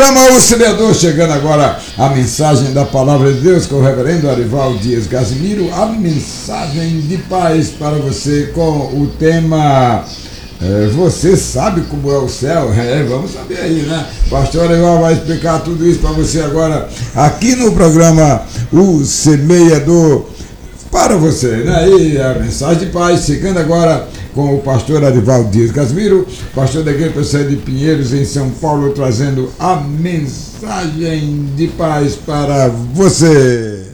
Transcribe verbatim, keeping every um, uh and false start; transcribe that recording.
Programa O Semeador, chegando agora a mensagem da Palavra de Deus com o reverendo Arival Dias Casimiro, a mensagem de paz para você com o tema é, Você sabe como é o céu? É, vamos saber aí, né? O pastor Arival vai explicar tudo isso para você agora aqui no programa O Semeador para você, né? E a mensagem de paz, chegando agora com o pastor Arival Dias Casimiro, pastor da Igreja Presbiteriana de Pinheiros, em São Paulo, trazendo a mensagem de paz para você.